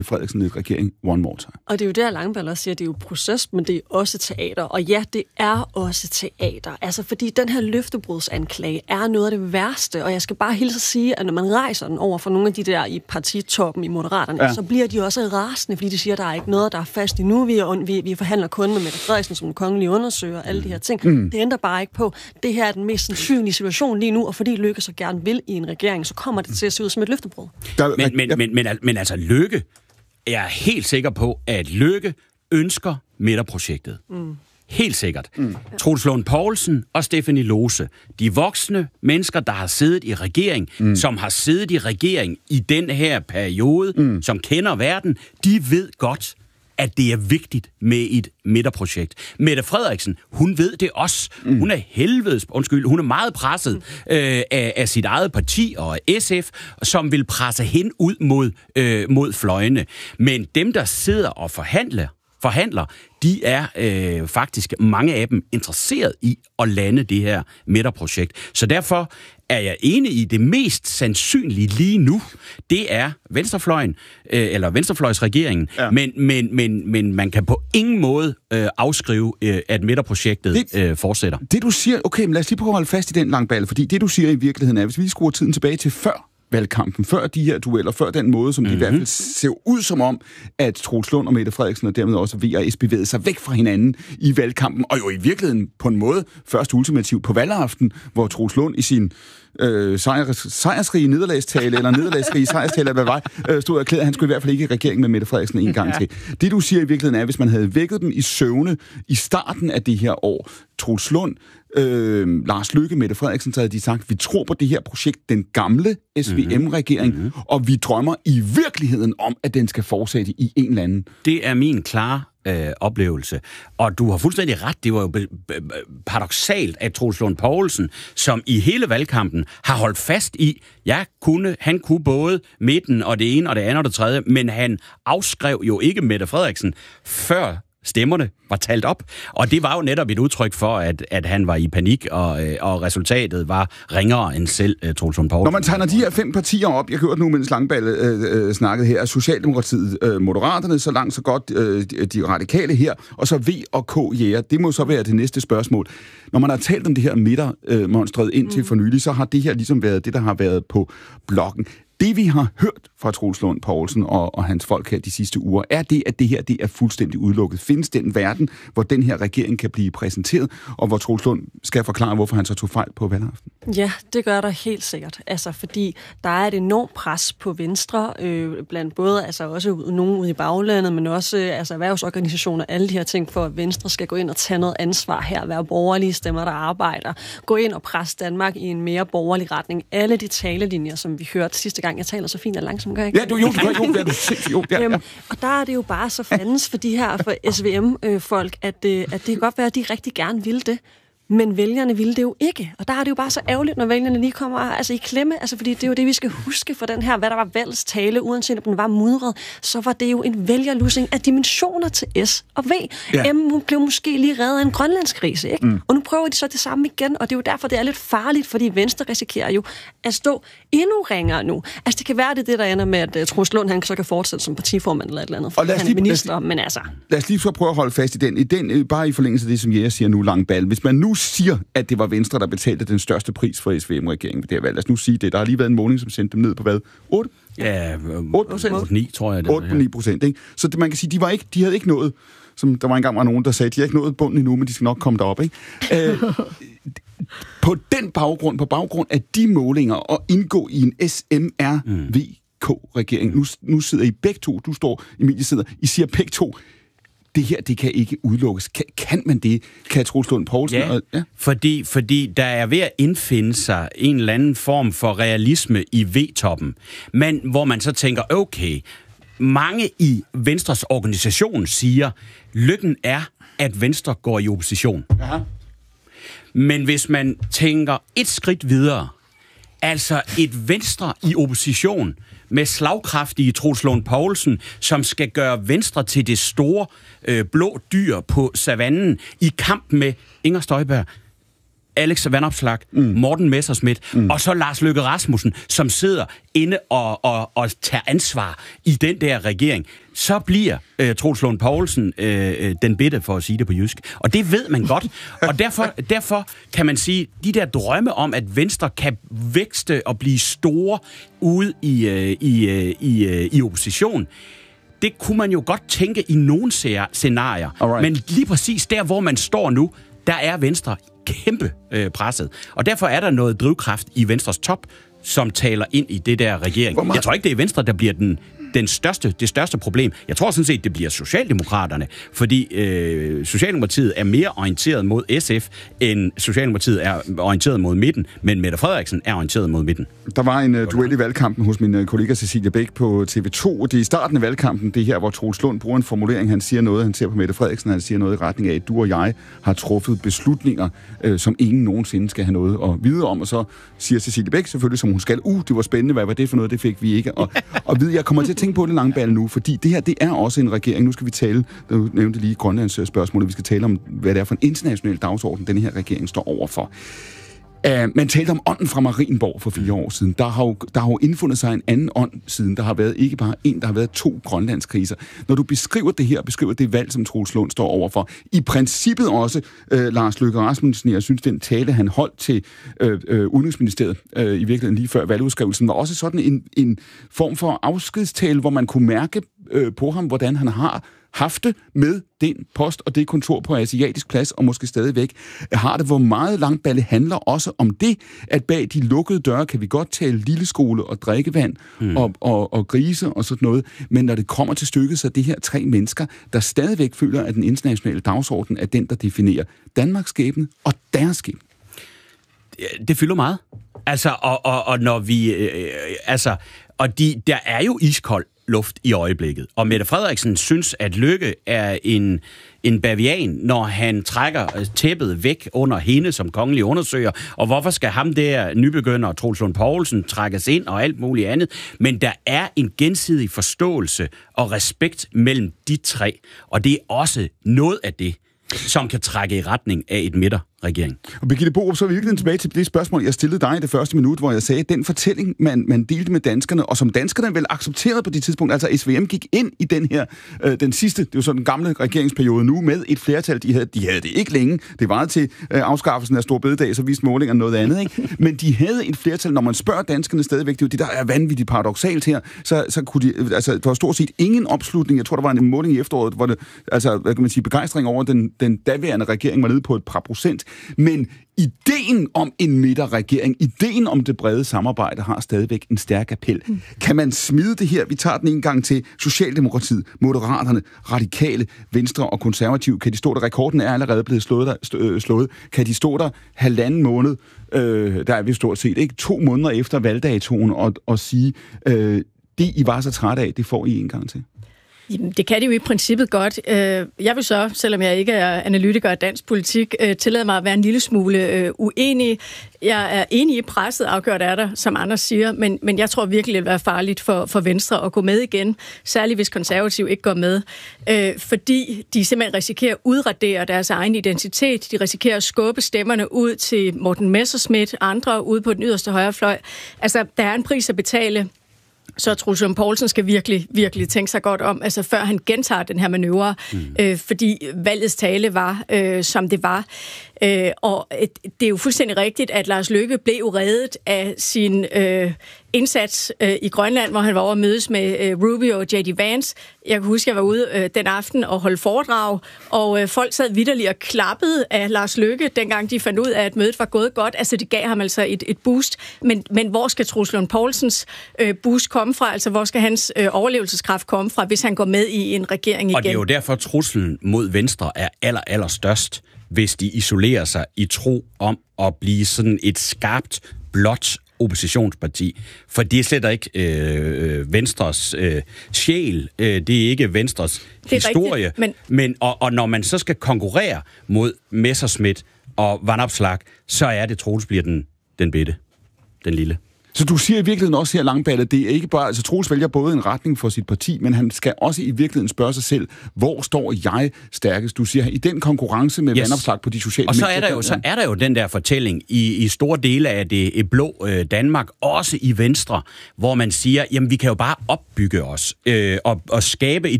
Frederiksen regering one more time. Og det er jo der, Langballe også siger, at det er jo proces, men det er også teater. Og ja, det er også teater. Altså, fordi den her løftebrudsanklage er noget af det værste. Og jeg skal bare hilse at sige, at når man rejser den over for nogle af de der i partitoppen i Moderaterne, så bliver de også rasende, fordi de siger, at der er ikke noget, der er fast endnu. Vi forhandler kun med Mette Frederiksen som kongelige undersøger, alle de her ting. Det ændrer bare ikke på. Det her er den mest sandsynlige situation lige nu, og fordi Løkke så gerne vil i en regering, så kommer det til at se ud som et løftebrud. Men altså Løkke, jeg er helt sikker på, at Løkke ønsker midterprojektet. Helt sikkert. Troels Lund Poulsen og Stephanie Lose, de voksne mennesker, der har siddet i regering, som har siddet i regering i den her periode, som kender verden, de ved godt, at det er vigtigt med et midterprojekt. Mette Frederiksen, hun ved det også. Hun er hun er meget presset af sit eget parti og SF, som vil presse hende ud mod fløjene. Men dem, der sidder og forhandler, de er faktisk, mange af dem, interesseret i at lande det her midterprojekt. Så derfor er jeg enig i, det mest sandsynlige lige nu, det er venstrefløjen, eller venstrefløjsregeringen, men man kan på ingen måde afskrive, at midterprojektet fortsætter. Det du siger, okay, men lad os lige prøve at holde fast i den Langballe, fordi det du siger i virkeligheden er, hvis vi skruer tiden tilbage til før valgkampen, før de her dueller, før den måde, som det i hvert fald ser ud som om, at Troels Lund og Mette Frederiksen og dermed også V og S bevægede sig væk fra hinanden i valgkampen, og jo i virkeligheden på en måde først ultimativt på valgaften, hvor Troels Lund i sin sejrsrige nederlagstale, eller nederlagsrige sejrstale, hvad var, stod og erklæret, at han skulle i hvert fald ikke i regering med Mette Frederiksen en gang til. Det du siger i virkeligheden er, hvis man havde vækket dem i søvne i starten af det her år, Troels Lund, Lars Løkke, Mette Frederiksen, så havde de sagt, vi tror på det her projekt, den gamle SVM-regering, og vi drømmer i virkeligheden om, at den skal fortsætte i en eller anden. Det er min klare oplevelse. Og du har fuldstændig ret, det var jo paradoksalt, at Troels Lund Poulsen, som i hele valgkampen har holdt fast i, han kunne både midten og det ene og det andet og det tredje, men han afskrev jo ikke Mette Frederiksen før stemmerne var talt op. Og det var jo netop et udtryk for, at han var i panik, og resultatet var ringere end selv Troels Lund Poulsen. Når man tegner de her 5 partier op, jeg hørte nu, mens Langballe snakkede her, Socialdemokratiet, Moderaterne, så langt så godt, de radikale her, og så V og K jæger. Det må så være det næste spørgsmål. Når man har talt om det her midtermonstret indtil for nylig, så har det her ligesom været det, der har været på blokken. Det, vi har hørt fra Troels Lund Poulsen og hans folk her de sidste uger, er det, at det her det er fuldstændig udelukket. Findes den verden, hvor den her regering kan blive præsenteret, og hvor Troels Lund skal forklare, hvorfor han så tog fejl på valgaften? Ja, det gør der helt sikkert. Altså, fordi der er et enormt pres på Venstre, blandt både altså også nogen ude i baglandet, men også altså erhvervsorganisationer, alle de her ting, for at Venstre skal gå ind og tage noget ansvar her, være borgerlige stemmer, der arbejder, gå ind og presse Danmark i en mere borgerlig retning. Alle de talelinjer, som vi hørte sidste gang, jeg taler så fint og langsomt, gør jeg ikke? Ja, og der er det jo bare så fandens for de her for SVM-folk, at det kan godt være, at de rigtig gerne vil det. Men vælgerne ville det jo ikke. Og der er det jo bare så ærgerligt, når vælgerne lige kommer altså i klemme. Altså, fordi det er jo det, vi skal huske for den her, hvad der var valgets tale, uanset om den var mudret, så var det jo en vælgerlusing af dimensioner til S og V. Ja. M blev måske lige reddet af en grønlandskrise, ikke? Og nu prøver de så det samme igen, og det er jo derfor, det er lidt farligt, fordi Venstre risikerer jo at stå endnu ringere nu. Altså, det kan være det, der ender med, at Troels Lund, han så kan fortsætte som partiformand eller et eller andet, for han er minister, men altså... Lad os lige så prøve at holde fast i den, bare i forlængelse af det, som jeg siger nu, Langballe. Hvis man nu siger, at det var Venstre, der betalte den største pris for SVM-regeringen ved det her valg. Lad os nu sige det. Der har lige været en måling, som sendte dem ned på hvad? 8? Ja, 8%? 8-9, tror jeg. 8-9%, ikke? Så det, man kan sige, de havde ikke nået, som der var engang nogen, der sagde, de har ikke nået bunden endnu, men de skal nok komme derop, ikke? På baggrund af de målinger, og indgå i en SMRVK-regering. Nu sidder I begge to, du står, Emilie sidder, I siger begge to, det her, det kan ikke udelukkes. Kan man det? Kan Troels Lund Poulsen? Ja, fordi der er ved at indfinde sig en eller anden form for realisme i V-toppen, men hvor man så tænker, okay, mange i Venstres organisation siger, lykken er, at Venstre går i opposition. Aha. Men hvis man tænker et skridt videre, altså et Venstre i opposition med slagkraftige Troels Lund Poulsen, som skal gøre Venstre til det store blå dyr på savannen i kamp med Inger Støjberg. Alex Vanopslagh, Morten Messerschmidt, og så Lars Løkke Rasmussen, som sidder inde og tager ansvar i den der regering, så bliver Troels Lund Poulsen den bitte, for at sige det på jysk. Og det ved man godt. Og derfor kan man sige, de der drømme om, at Venstre kan vækste og blive store ude i opposition, det kunne man jo godt tænke i nogle scenarier. Alright. Men lige præcis der, hvor man står nu, der er Venstre kæmpe presset. Og derfor er der noget drivkraft i Venstres top, som taler ind i det der regering. Jeg tror ikke, det er Venstre, der bliver det største problem. Jeg tror sådan set, det bliver Socialdemokraterne, fordi Socialdemokratiet er mere orienteret mod SF, end Socialdemokratiet er orienteret mod midten, men Mette Frederiksen er orienteret mod midten. Der var en duel i valgkampen hos min kollega Cecilia Bæk på TV2. Det er i starten af valgkampen, det her, hvor Troels Lund bruger en formulering. Han siger noget, han ser på Mette Frederiksen, han siger noget i retning af, at du og jeg har truffet beslutninger, som ingen nogensinde skal have noget at vide om. Og så siger Cecilia Bæk selvfølgelig, som hun skal, det var spændende, hvad var det for noget, det fik vi ikke. Og jeg kommer til at tænke på det Langballe nu, fordi det her, det er også en regering. Nu skal vi tale, du nævnte lige Grønlands spørgsmål, vi skal tale om, hvad det er for en international dagsorden, den her regering står overfor. Man talte om ånden fra Marienborg for 4 år siden. Der har jo indfundet sig en anden ånd siden. Der har været ikke bare en, der har været 2 Grønlandskriser. Når du beskriver det her, beskriver det valg, som Troels Lund står overfor, i princippet også Lars Løkke Rasmussen, jeg synes, den tale, han holdt til Udenrigsministeriet i virkeligheden lige før valgudskrivelsen, var også sådan en form for afskedstale, hvor man kunne mærke på ham, hvordan han har haft det med den post og det kontor på Asiatisk Plads, og måske stadigvæk har det, hvor meget Langballe handler også om det, at bag de lukkede døre kan vi godt tale lilleskole og drikkevand og grise og sådan noget, men når det kommer til stykket, så er det her 3 mennesker, der stadigvæk føler, at den internationale dagsorden er den, der definerer Danmarks skæbne og deres skæbne. Det fylder meget. Altså, og når vi... der er jo iskold luft i øjeblikket. Og Mette Frederiksen synes, at Løkke er en bavian, når han trækker tæppet væk under hende som kongelig undersøger. Og hvorfor skal ham der nybegynder, Troels Lund Poulsen, trækkes ind og alt muligt andet? Men der er en gensidig forståelse og respekt mellem de 3. Og det er også noget af det, som kan trække i retning af et midterregering. Og Birgitte Borup, så er vi virkelig tilbage til det spørgsmål, jeg stillede dig i det første minut, hvor jeg sagde, at den fortælling, man delte med danskerne, og som danskerne vel accepterede på det tidspunkt, altså SVM gik ind i den her, den sidste, det er jo sådan den gamle regeringsperiode nu, med et flertal, de havde det ikke længe, det varede til afskaffelsen af Store Bededag, så viste målingerne noget andet, ikke? Men de havde et flertal, når man spørger danskerne stadigvæk, det er jo det, der er vanvittigt paradoksalt her, så kunne de, altså, der var stort set ingen opslutning, jeg tror, der var en måling i efteråret, hvor det, altså, hvad kan man sige, begejstring over den daværende regering var nede på et par procent, men ideen om en midterregering, ideen om det brede samarbejde har stadigvæk en stærk appel. Kan man smide det her? Vi tager den en gang til Socialdemokratiet, Moderaterne, Radikale, Venstre og Konservative. Kan de stå der? Rekorden er allerede blevet slået. Kan de stå der 1,5 måned, der er vi stort set, ikke 2 måneder efter valgdatoen, og sige, det I var så trætte af, det får I en gang til? Jamen, det kan de jo i princippet godt. Jeg vil så, selvom jeg ikke er analytiker af dansk politik, tillade mig at være en lille smule uenig. Jeg er enig i presset, afgjort er der, som andre siger, men jeg tror virkelig, det vil være farligt for Venstre at gå med igen, særligt hvis Konservativ ikke går med, fordi de simpelthen risikerer at udradere deres egen identitet. De risikerer at skubbe stemmerne ud til Morten Messerschmidt, andre ude på den yderste højrefløj. Altså, der er en pris at betale. Så Troels Lund Poulsen skal virkelig, virkelig tænke sig godt om, altså før han gentager den her manøvre, fordi valgets tale var, som det var. Og det er jo fuldstændig rigtigt, at Lars Løkke blev reddet af sin indsats i Grønland, hvor han var over at mødes med Rubio og J.D. Vance. Jeg kan huske, at jeg var ude den aften og holdt foredrag, og folk sad vitterligt og klappede af Lars Løkke, dengang de fandt ud af, at mødet var gået godt. Altså, det gav ham altså et boost. Men hvor skal Troels Lund Poulsens boost komme fra? Altså, hvor skal hans overlevelseskraft komme fra, hvis han går med i en regering igen? Og det er jo derfor, truslen mod Venstre er allerstørst, hvis de isolerer sig i tro om at blive sådan et skarpt, blåt oppositionsparti. For det er slet ikke Venstres sjæl, det er ikke Venstres historie. Rigtigt, men når man så skal konkurrere mod Messerschmidt og Vanopslagh, så er det Troels bliver den bitte, den lille. Så du siger i virkeligheden også her, Langballe, det er ikke bare, altså Troels vælger både en retning for sit parti, men han skal også i virkeligheden spørge sig selv, hvor står jeg stærkest? Du siger, i den konkurrence med vandopslag på de sociale medier. Og så er der jo den der fortælling i store dele af det blå Danmark, også i Venstre, hvor man siger, jamen vi kan jo bare opbygge os og skabe